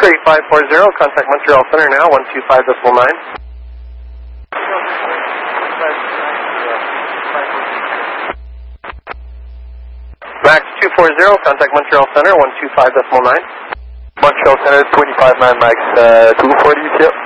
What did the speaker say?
3540, contact Montreal Center now, 125.9. Max 240, contact Montreal Center, 125.9. Montreal Center, 25.9, Max 240, yep.